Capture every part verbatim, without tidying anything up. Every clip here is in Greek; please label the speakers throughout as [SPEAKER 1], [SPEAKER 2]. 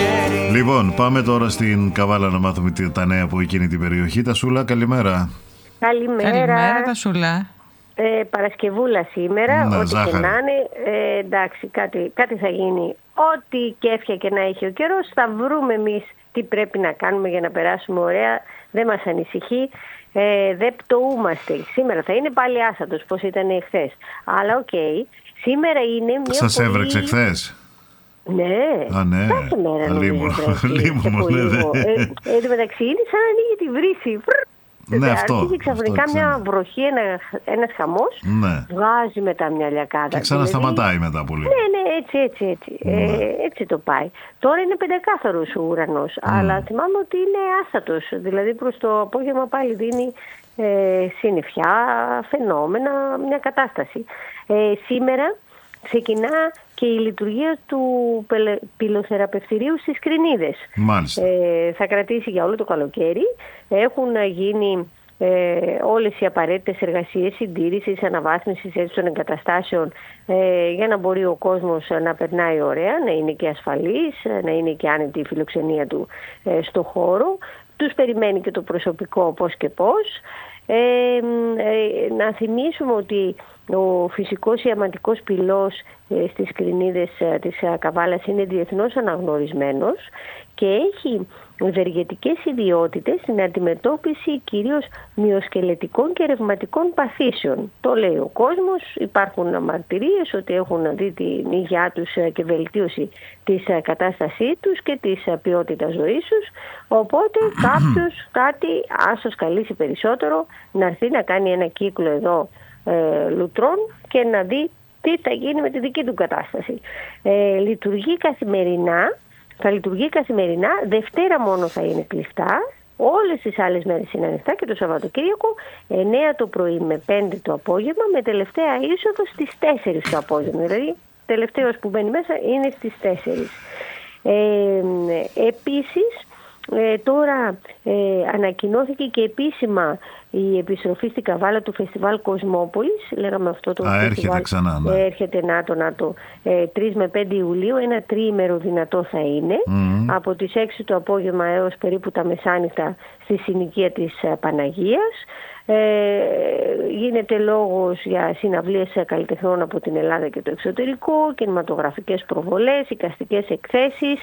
[SPEAKER 1] καλοκαίρι.
[SPEAKER 2] Λοιπόν, πάμε τώρα στην Καβάλα να μάθουμε τα νέα από εκείνη την περιοχή. Τασούλα, καλημέρα.
[SPEAKER 3] Καλημέρα.
[SPEAKER 4] Καλημέρα, Τασούλα.
[SPEAKER 3] Ε, Παρασκευούλα σήμερα,
[SPEAKER 2] Να,
[SPEAKER 3] ό,τι
[SPEAKER 2] ζάχαρη.
[SPEAKER 3] και να είναι, ε, εντάξει, κάτι, κάτι θα γίνει. Ό,τι κέφια και να έχει ο καιρός, θα βρούμε εμείς τι πρέπει να κάνουμε για να περάσουμε ωραία. Δεν μας ανησυχεί, ε, δεν πτωούμαστε. Σήμερα θα είναι πάλι άσατος, πώς ήταν εχθές. Αλλά οκ, okay, σήμερα είναι μια
[SPEAKER 2] Σας
[SPEAKER 3] πολύ...
[SPEAKER 2] έβρεξε χθες?
[SPEAKER 3] Ναι,
[SPEAKER 2] Α, ναι.
[SPEAKER 3] κάθε μέρα νομίζω βρέχει.
[SPEAKER 2] Λίμωνο, ναι, ναι.
[SPEAKER 3] Ε, ε, εν τω μεταξύ είναι σαν να ανοίγει τη βρύση.
[SPEAKER 2] Ναι, αυτό.
[SPEAKER 3] Αρχίζει ξαφνικά
[SPEAKER 2] αυτό,
[SPEAKER 3] μια
[SPEAKER 2] ξέρω.
[SPEAKER 3] βροχή, ένα, ένας χαμός,
[SPEAKER 2] Ναι.
[SPEAKER 3] βγάζει μετά μια λιακάδα.
[SPEAKER 2] Και ξανασταματάει
[SPEAKER 3] δηλαδή,
[SPEAKER 2] μετά πολύ.
[SPEAKER 3] Ναι, ναι, έτσι, έτσι, έτσι.
[SPEAKER 2] Ναι.
[SPEAKER 3] Ε, έτσι το πάει. Τώρα είναι πεντακάθαρος ο ουρανός,
[SPEAKER 2] Mm.
[SPEAKER 3] αλλά θυμάμαι ότι είναι άστατος. Δηλαδή προς το απόγευμα πάλι δίνει ε, συννεφιά, φαινόμενα, μια κατάσταση. Ε, σήμερα ξεκινά και η λειτουργία του πυλοθεραπευτηρίου στις Κρινίδες.
[SPEAKER 2] Μάλιστα.
[SPEAKER 3] Ε, θα κρατήσει για όλο το καλοκαίρι. Έχουν γίνει ε, όλες οι απαραίτητες εργασίες συντήρησης, αναβάθμισης έτσι των εγκαταστάσεων ε, για να μπορεί ο κόσμος να περνάει ωραία, να είναι και ασφαλής, να είναι και άνετη η φιλοξενία του ε, στο χώρο. Τους περιμένει και το προσωπικό πώς και πώς. Ε, ε, να θυμίσουμε ότι ο φυσικός ιαματικός πυλός ε, στις Κρινίδες ε, της ε, Καβάλας είναι διεθνώς αναγνωρισμένος και έχει ευεργετικές ιδιότητες στην αντιμετώπιση κυρίως μυοσκελετικών και ρευματικών παθήσεων. Το λέει ο κόσμος, υπάρχουν μαρτυρίες ότι έχουν δει την υγειά τους ε, και βελτίωση της ε, κατάστασής τους και της ε, ποιότητας ζωής τους, οπότε κάποιος κάτι άσως καλήσει περισσότερο να έρθει να κάνει ένα κύκλο εδώ Ε, λουτρών και να δει τι θα γίνει με τη δική του κατάσταση. Ε, λειτουργεί καθημερινά, θα λειτουργεί καθημερινά, Δευτέρα μόνο θα είναι κλειστά, όλες τις άλλες μέρες είναι ανοιχτά και το Σαββατοκύριακο εννιά το πρωί με πέντε το απόγευμα, με τελευταία είσοδο στις τέσσερις το απόγευμα, δηλαδή τελευταίος που μπαίνει μέσα είναι στις τέσσερις. Ε, επίσης Ε, τώρα ε, ανακοινώθηκε και επίσημα η επιστροφή στην Καβάλα του Φεστιβάλ Κοσμόπολης. Λέγαμε αυτό το
[SPEAKER 2] Α,
[SPEAKER 3] φεστιβάλ.
[SPEAKER 2] έρχεται ξανά, ναι.
[SPEAKER 3] Ε, έρχεται να το, να το. Ε, τρεις με πέντε Ιουλίου, ένα τριήμερο δυνατό θα είναι.
[SPEAKER 2] Mm.
[SPEAKER 3] Από τις έξι το απόγευμα έως περίπου τα μεσάνυχτα στη συνοικία της Παναγίας. Ε, γίνεται λόγος για συναυλίες καλλιτεχνών από την Ελλάδα και το εξωτερικό, κινηματογραφικές προβολές, εικαστικές εκθέσεις,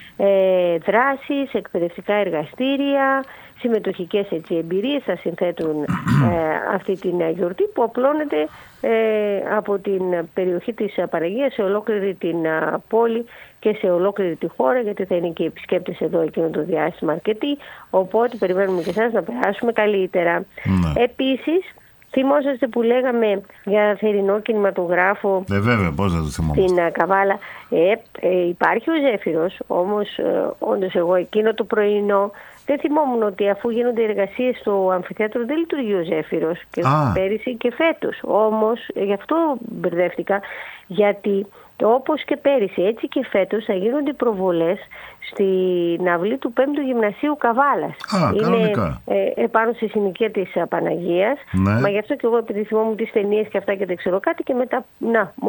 [SPEAKER 3] ε, δράσεις, εκπαιδευτικά εργαστήρια, συμμετοχικές έτσι, εμπειρίες θα συνθέτουν ε, αυτή την γιορτή που απλώνεται ε, από την περιοχή της Παναγίας σε ολόκληρη την α, πόλη και σε ολόκληρη τη χώρα, γιατί θα είναι και οι επισκέπτες εδώ εκείνο το διάστημα αρκετοί, οπότε περιμένουμε και εσάς να περάσουμε καλύτερα.
[SPEAKER 2] Ναι.
[SPEAKER 3] Επίσης, θυμόσαστε που λέγαμε για θερινό κινηματογράφο
[SPEAKER 2] ε, βέβαια, πώς θα το θυμόμαστε.
[SPEAKER 3] στην Καβάλα. Ε, ε, υπάρχει ο Ζέφυρος, όμως ε, όντως εγώ εκείνο το πρωινό δεν θυμόμουν ότι αφού γίνονται εργασίες στο αμφιθέατρο δεν λειτουργεί ο Ζέφυρος και
[SPEAKER 2] Α.
[SPEAKER 3] πέρυσι και φέτος. Όμως γι' αυτό μπερδεύτηκα, γιατί όπως και πέρυσι έτσι και φέτος θα γίνονται προβολές στην αυλή του πέμπτου Γυμνασίου Καβάλας.
[SPEAKER 2] Α,
[SPEAKER 3] είναι
[SPEAKER 2] κανονικά.
[SPEAKER 3] ε, επάνω στη συνοικία της Παναγίας.
[SPEAKER 2] Ναι.
[SPEAKER 3] Μα γι' αυτό και εγώ επειδή θυμόμουν τις ταινίες και αυτά και δεν ξέρω κάτι και μετά να